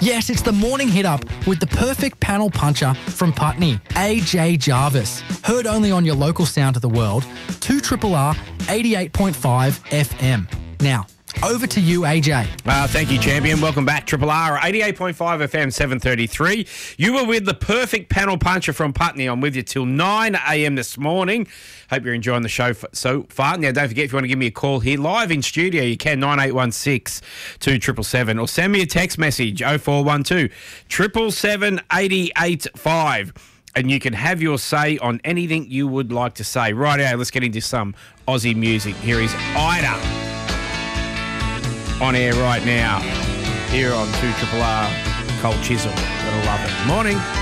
Yes, it's the morning hit up with the perfect panel puncher from Putney, AJ Jarvis. Heard only on your local sound of the world, 2RRR 88.5 FM. Now, over to you, AJ. Thank you, champion. Welcome back, Triple R, 88.5 FM, 7:33. You were with the perfect panel puncher from Putney. I'm with you till 9 a.m. this morning. Hope you're enjoying the show so far. Now, don't forget, if you want to give me a call here live in studio, you can, 9816 2777, or send me a text message, 0412 777 885. And you can have your say on anything you would like to say. Rightio, let's get into some Aussie music. Here is Ida on air right now. Here on 2RRR, Cold Chisel. Gotta love it. Morning.